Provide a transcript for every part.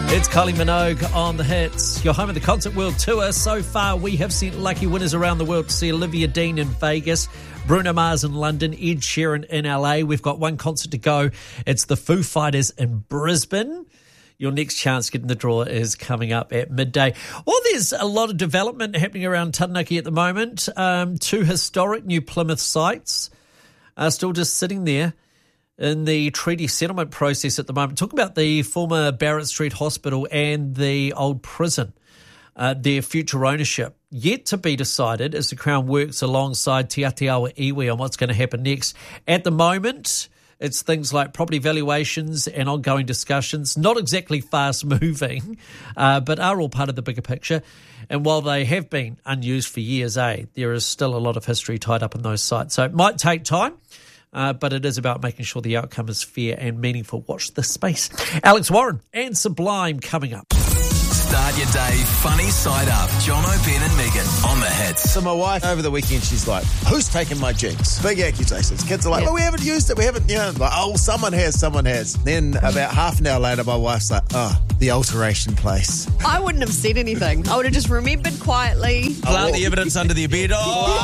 It's Kylie Minogue on the hits. You're home of the Concert World Tour. So far, we have sent lucky winners around the world to see Olivia Dean in Vegas, Bruno Mars in London, Ed Sheeran in LA. We've got one concert to go. It's the Foo Fighters in Brisbane. Your next chance to get in the draw is coming up at midday. Well, there's a lot of development happening around Taranaki at the moment. Two historic new Plymouth sites are still just sitting there in the treaty settlement process at the moment. Talking about the former Barrett Street Hospital and the old prison, their future ownership yet to be decided as the Crown works alongside Te Atiawa Iwi on what's going to happen next. At the moment, it's things like property valuations and ongoing discussions, not exactly fast moving, but are all part of the bigger picture. And while they have been unused for years, there is still a lot of history tied up in those sites. So it might take time. But it is about making sure the outcome is fair and meaningful. Watch this space. Alex Warren and Sublime coming up. Start your day funny side up. Jono, Ben and Megan on the hits. So my wife over the weekend, she's like, who's taken my jigs? Big accusations. Kids are like, well, we haven't used it. We haven't, like, oh, someone has. Then about half an hour later, my wife's like, the alteration place. I wouldn't have said anything. I would have just remembered quietly. Plant the evidence under the bed.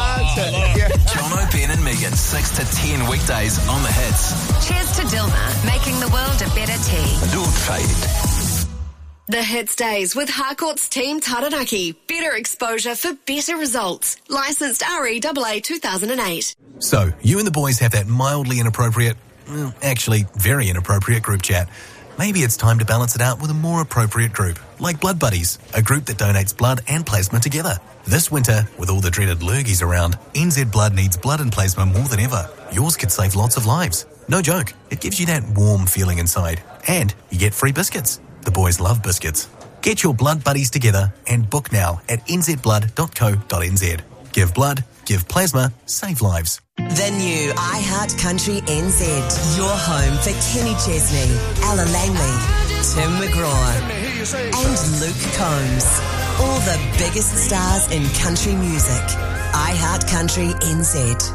Jono, Ben and Megan, 6 to 10 weekdays on the hits. Cheers to Dilmah, making the world a better tea. Don't fade. The Hits Days with Harcourt's Team Taranaki. Better exposure for better results. Licensed REAA 2008. So, you and the boys have that mildly inappropriate, actually very inappropriate group chat. Maybe it's time to balance it out with a more appropriate group, like Blood Buddies, a group that donates blood and plasma together. This winter, with all the dreaded lurgies around, NZ Blood needs blood and plasma more than ever. Yours could save lots of lives. No joke, it gives you that warm feeling inside. And you get free biscuits. The boys love biscuits. Get your Blood Buddies together and book now at nzblood.co.nz. Give blood, give plasma, save lives. The new iHeart Country NZ. Your home for Kenny Chesney, Ella Langley, Tim McGraw, and Luke Combs. All the biggest stars in country music. iHeart Country NZ.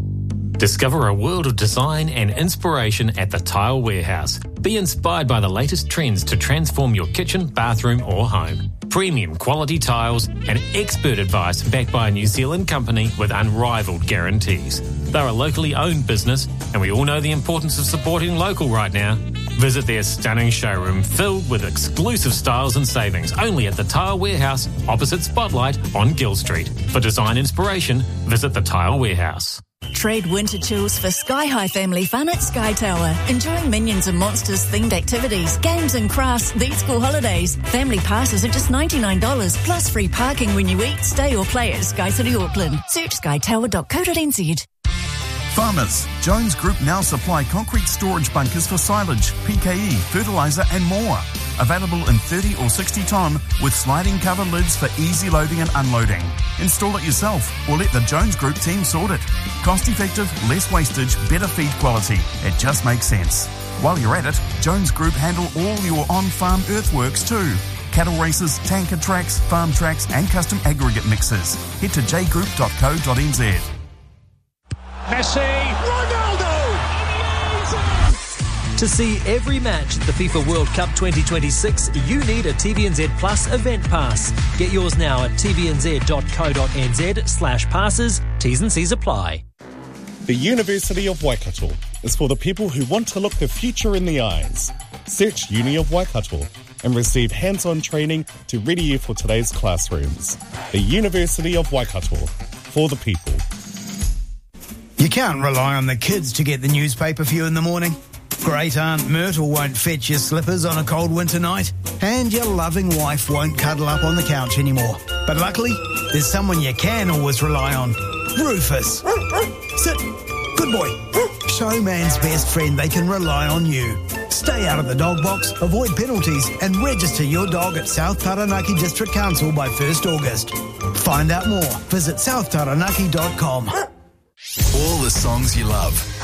Discover a world of design and inspiration at the Tile Warehouse. Be inspired by the latest trends to transform your kitchen, bathroom or home. Premium quality tiles and expert advice backed by a New Zealand company with unrivaled guarantees. They're a locally owned business and we all know the importance of supporting local right now. Visit their stunning showroom filled with exclusive styles and savings only at the Tile Warehouse opposite Spotlight on Gill Street. For design inspiration, visit the Tile Warehouse. Trade winter chills for Sky High family fun at Sky Tower. Enjoying Minions and Monsters themed activities, games and crafts these school holidays. Family passes are just $99 plus free parking when you eat, stay or play at Sky City Auckland. Search skytower.co.nz. Farmers, Jones Group now supply concrete storage bunkers for silage, PKE, fertiliser and more. Available in 30 or 60 tonne with sliding cover lids for easy loading and unloading. Install it yourself or let the Jones Group team sort it. Cost effective, less wastage, better feed quality. It just makes sense. While you're at it, Jones Group handle all your on-farm earthworks too. Cattle races, tanker tracks, farm tracks and custom aggregate mixers. Head to jgroup.co.nz. Messi, Ronaldo! To see every match at the FIFA World Cup 2026, you need a TVNZ Plus event pass. Get yours now at tvnz.co.nz/passes. T's and C's apply. The University of Waikato is for the people who want to look the future in the eyes. Search Uni of Waikato and receive hands-on training to ready you for today's classrooms. The University of Waikato, for the people. You can't rely on the kids to get the newspaper for you in the morning. Great Aunt Myrtle won't fetch your slippers on a cold winter night. And your loving wife won't cuddle up on the couch anymore. But luckily, there's someone you can always rely on. Rufus. Sit. Good boy. Show man's best friend they can rely on you. Stay out of the dog box, avoid penalties, and register your dog at South Taranaki District Council by 1st August. Find out more. Visit southtaranaki.com. All the songs you love.